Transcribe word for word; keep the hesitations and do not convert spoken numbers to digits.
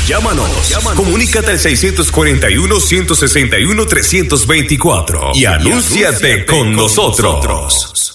Llámanos, Llámanos. Comunícate al seiscientos cuarenta y uno, ciento sesenta y uno, trescientos veinticuatro y anúnciate con nosotros.